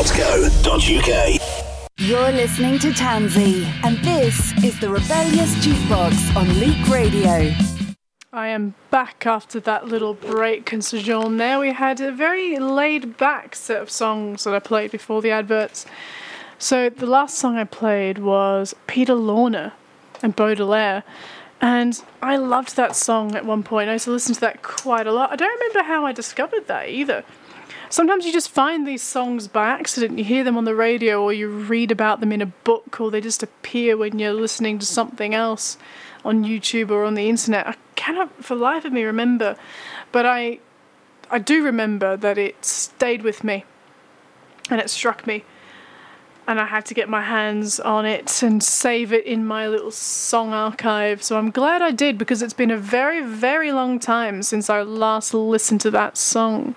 You're listening to Tansy, and this is the Rebellious Jukebox on Leak Radio. I am back after that little break and sojourn there. We had a very laid-back set of songs that I played before the adverts. So the last song I played was Peter Lorre and Baudelaire, and I loved that song at one point. I used to listen to that quite a lot. I don't remember how I discovered that either. Sometimes you just find these songs by accident. You hear them on the radio or you read about them in a book, or they just appear when you're listening to something else on YouTube or on the internet. I cannot for the life of me remember, but I do remember that it stayed with me and it struck me, and I had to get my hands on it and save it in my little song archive. So I'm glad I did, because it's been a very, very long time since I last listened to that song.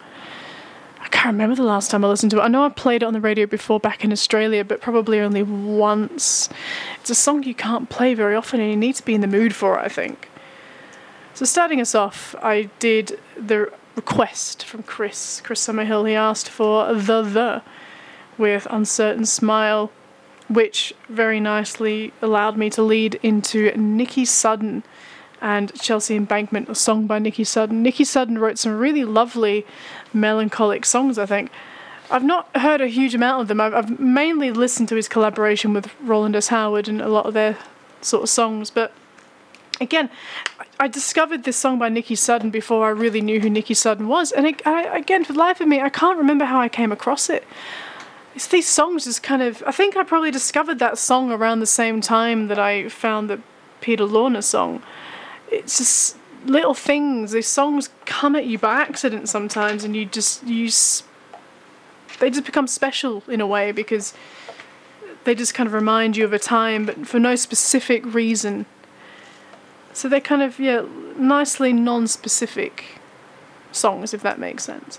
I can't remember the last time I listened to it. I know I played it on the radio before back in Australia, but probably only once. It's a song you can't play very often and you need to be in the mood for it, I think. So starting us off, I did the request from Chris Summerhill. He asked for The with Uncertain Smile, which very nicely allowed me to lead into Nicky Sudden and Chelsea Embankment, a song by Nicky Sudden. Nicky Sudden wrote some really lovely melancholic songs, I think. I've not heard a huge amount of them. I've mainly listened to his collaboration with Roland S. Howard and a lot of their sort of songs, but again, I discovered this song by Nicky Sudden before I really knew who Nicky Sudden was, and again, for the life of me, I can't remember how I came across it. It's these songs just kind of... I think I probably discovered that song around the same time that I found the Peter Lorre song. It's just little things. These songs come at you by accident sometimes, and they just become special in a way, because they just kind of remind you of a time, but for no specific reason. So they're kind of, nicely non-specific songs, if that makes sense.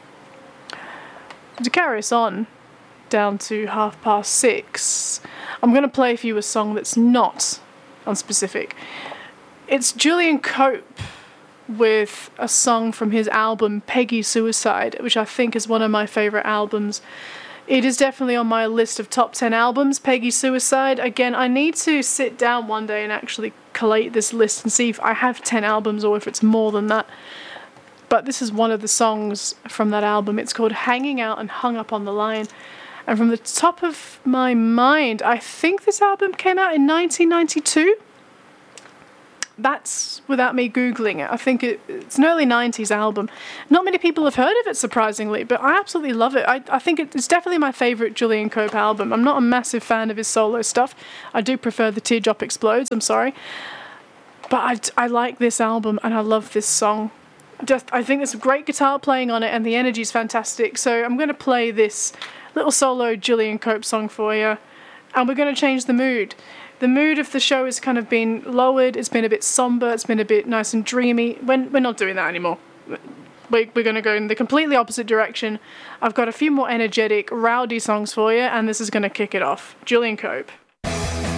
To carry us on down to 6:30, I'm going to play for you a song that's not unspecific. It's Julian Cope with a song from his album Peggy Suicide, which I think is one of my favourite albums. It is definitely on my list of top 10 albums, Peggy Suicide. Again, I need to sit down one day and actually collate this list and see if I have 10 albums or if it's more than that. But this is one of the songs from that album. It's called Hanging Out and Hung Up on the Line. And from the top of my mind, I think this album came out in 1992. That's without me Googling it. I think it's an early 90s album. Not many people have heard of it, surprisingly, but I absolutely love it. I think it's definitely my favourite Julian Cope album. I'm not a massive fan of his solo stuff. I do prefer The Teardrop Explodes, I'm sorry. But I like this album and I love this song. I think there's great guitar playing on it and the energy is fantastic. So I'm going to play this little solo Julian Cope song for you, and we're going to change the mood. The mood of the show has kind of been lowered. It's been a bit somber. It's been a bit nice and dreamy. We're not doing that anymore. We're going to go in the completely opposite direction. I've got a few more energetic, rowdy songs for you, and this is going to kick it off. Julian Cope.